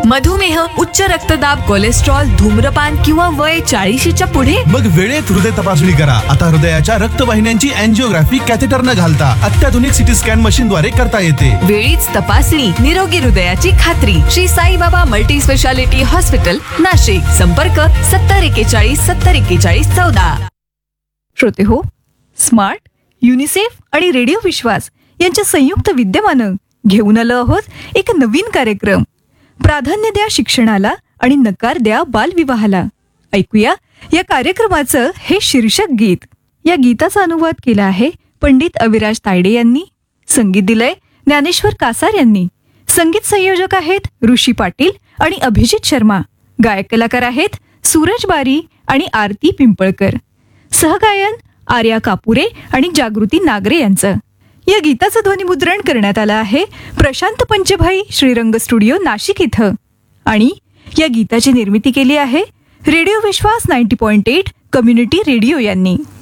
मधुमेह, उच्च रक्तदाब, कोलेस्ट्रॉल, धूम्रपान किंवा वय 40च्या पुढे? मग वेळेत हृदय तपासणी करा. आता हृदयाच्या रक्तवाहिन्यांची अँजिओग्राफी कॅथेटर न घालता अत्याधुनिक सिटी स्कॅन मशीन द्वारे करता येते. वेळीच तपासणी, निरोगी हृदयाची खात्री. Shri Saibaba multi speciality hospital, Nashik. संपर्क 7041 7041 14. श्रोते हो, स्मार्ट, युनिसेफ आणि रेडिओ विश्वास यांच्या संयुक्त विद्यमानं घेऊन आलो आहोत एक नवीन कार्यक्रम. प्राधान्य द्या शिक्षणाला आणि नकार द्या बालविवाहाला. ऐकूया या कार्यक्रमाचं हे शीर्षक गीत. या गीताचा अनुवाद केला आहे पंडित अविराज तायडे यांनी. संगीत दिलंय ज्ञानेश्वर कासार यांनी. संगीत संयोजक आहेत ऋषी पाटील आणि अभिजित शर्मा. गायक कलाकार आहेत सूरज बारी आणि आरती पिंपळकर. सहगायन आर्या कापुरे आणि जागृती नागरे यांचं. या गीताचं ध्वनिमुद्रण करण्यात आलं आहे प्रशांत पंचभाई श्रीरंग स्टुडिओ नाशिक इथं. आणि या गीताची निर्मिती केली आहे रेडिओ विश्वास 90.8 कम्युनिटी रेडिओ यांनी.